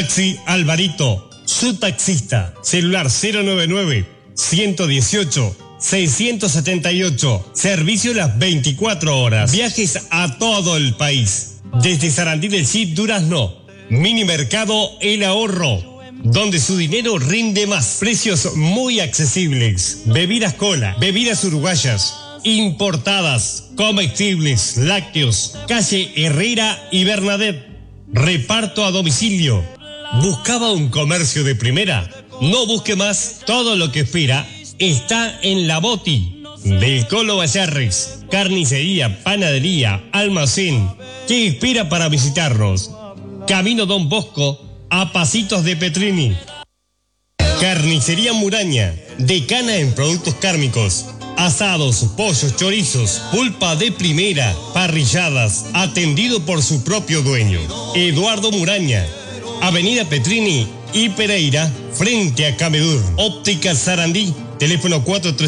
Taxi Alvarito, su taxista. Celular 099-118-678. Servicio las 24 horas. Viajes a todo el país. Desde Sarandí del Cid, Durazno. Mini Mercado El Ahorro, donde su dinero rinde más. Precios muy accesibles. Bebidas cola, bebidas uruguayas, importadas, comestibles, lácteos. Calle Herrera y Bernadette. Reparto a domicilio. ¿Buscaba un comercio de primera? No busque más. Todo lo que espera está en La Boti. Del Colo Vallarres. Carnicería, panadería, almacén. ¿Qué espera para visitarnos? Camino Don Bosco, a pasitos de Petrini. Carnicería Muraña, decana en productos cárnicos. Asados, pollos, chorizos, pulpa de primera, parrilladas, atendido por su propio dueño. Eduardo Muraña, Avenida Petrini y Pereira, frente a Camedur. Óptica Sarandí, teléfono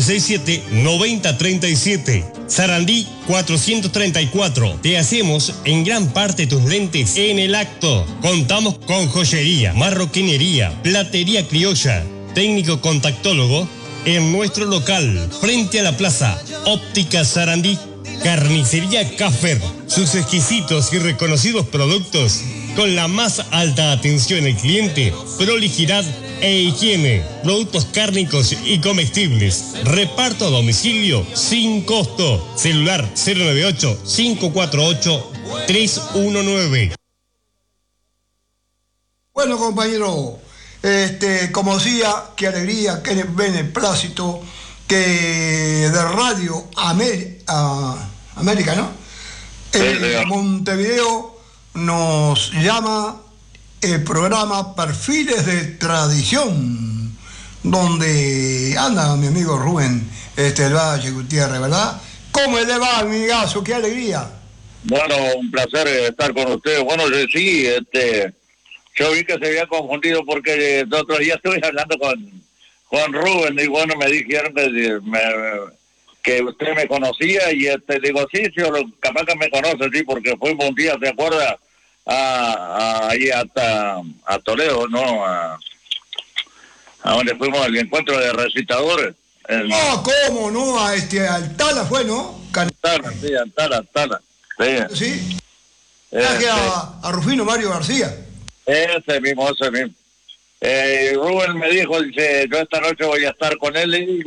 4367-9037. Sarandí 434. Te hacemos en gran parte tus lentes en el acto. Contamos con joyería, marroquinería, platería criolla, técnico contactólogo en nuestro local, frente a la plaza. Óptica Sarandí. Carnicería Caffer, sus exquisitos y reconocidos productos con la más alta atención al cliente, prolijidad e higiene, productos cárnicos y comestibles, reparto a domicilio sin costo. Celular 098-548-319. Bueno, compañero, como decía, qué alegría, qué beneplácito que de Radio América, ¿no? Montevideo nos llama el programa Perfiles de Tradición, donde anda mi amigo Rubén el Valle Gutiérrez, ¿verdad? ¿Cómo le va, amigazo? ¡Qué alegría! Bueno, un placer estar con ustedes. Bueno, sí, yo vi que se había confundido porque el otro día estuve hablando con Rubén y bueno, me dijeron que usted me conocía y digo, sí, capaz que me conoce, sí, porque fuimos un día, ¿se acuerda? Ahí hasta a Toledo, ¿no? A donde fuimos al encuentro de recitadores. ¿Cómo no? Al Tala fue, ¿no? Tala. Sí. A Rufino Mario García. Ese mismo. Rubén me dijo, dice, yo esta noche voy a estar con él y